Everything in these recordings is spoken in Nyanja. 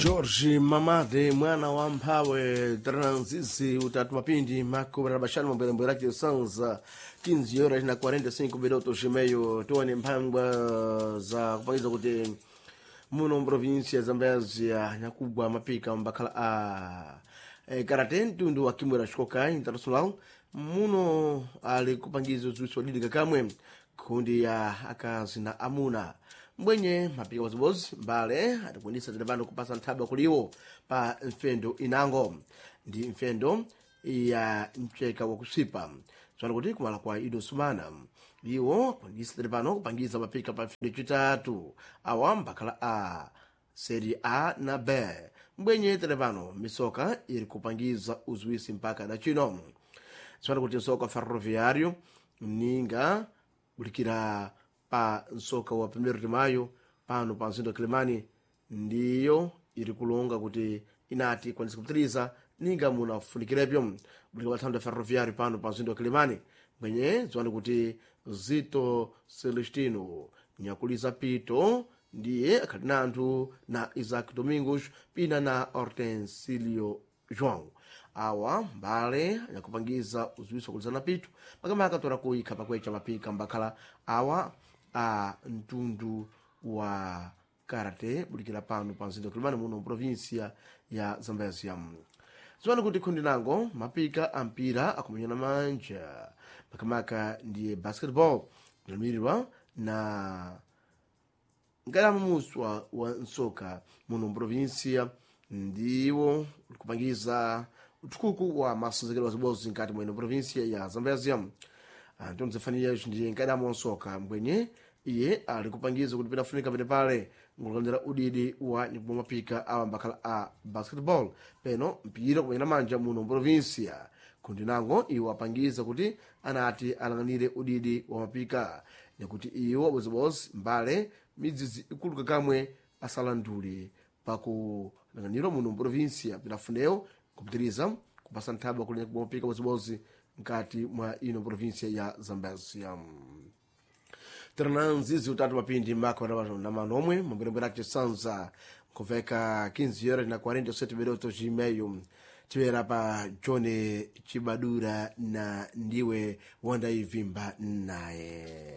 Jorge Mamade mwana wa mphawe transisi utatu mapindi makubra bashani mambwera yake sanza 15 horas na 45 minutos meio tuone mphangwa za kupangiza kuti muno provinsia ya Zambezia nyakubwa mapika mbakhala a karate mtundu wa kimwera shikoka international muno ali kupangiza zuiso didi kakamwe kundi ya akazi na amuna mbwenye mapika wazibozi mbale atakundisa zilebano kupasa ntaba kuliwo pa mfendo inango ndi mfendo ya mcheka wa kusipa zwana kuti kumala kwa Ido Sumana iwo kundisa zilebano kupangiza mapika pa mfendo chitatu awa mbakhala a Serie A na B mbwenye zilebano misoka ili kupangiza uzuisi mpaka na chino zwana kuti msoka ferroviario ninga ulikira pa nsoka wa 1 de maio pano pa mzindo Kilimani ndiyo iri kulonga kuti inati kwanisa kupitiliza ninga munafunikirepyo bulika bathando ferroviário pano pa mzindo Kilimani mwenye ziwani kuti Zito Celestino nyakuliza pito ndiye akhali na anthu na Isaac Domingos pina na Hortensílio João awa mbale anyakupangiza uzuiso kulizana pito makamaka tora kuikha pakwecha mapika mbakhala awa a mtundu wa karate bulikira pano pa mzindo Kilimani muno provinsia ya Zambezia ziwani kuti kundi nango mapika ampira akumenyana manja makamaka ndiye basketball namirirwa na ngala muswa wa nsoka muno provinsia ndiwo kupangiza utukuku wa masuzekero wazibozi nkati mweno provinsia ya Zambezia Antônio Zefania ndiye nkadamo nsoka mbwenye iye ali kupangiza kuti pinafunika pene pale ngolondera udidi wa nyumba mapika awa mbakhala a basketball peno mpira kumenya manja muno provinsia kundi nango iwo apangiza kuti anati alanganire udidi wa mapika nekuti iwo bozibozi mbale midzizi ikulu kakamwe asalanduli pakulanganiro muno provinsia pinafuneo kupitiriza kupasa nthaba kulenya kumwa mapika bozibozi nkati mwa ino provinsia ya Zambezia Ternanzizi utatu mapindi mako na manomwe mbwembwera yake sanza kuveka 15 horas na 47 minutos meio tiwera pa John Chibadura na ndiwe wanda ivimba naye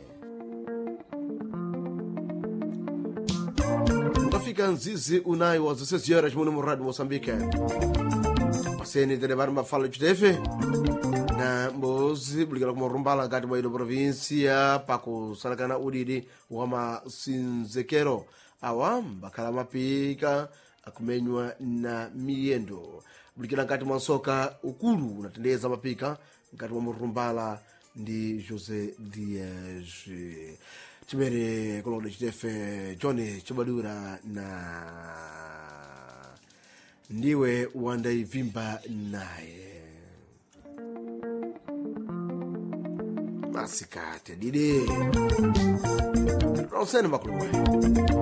ukafika nzizi unayo wa 16 horas muno muradi Moçambique paseni televar mafalo chitefe na mbozi bulikala kumarumbala kati mwa ino provinsia pakusalakana udidi wa masinzekero awa mbakhala mapika akumenywa na miyendo bulikala nkati mwa nsoka ukulu unatendeza mapika nkati mwa murumbala ndi José Dias chimere kolonde chitefe John Chibadura na ndiwe wanda ivimba naye masikate dide rosene makulumwe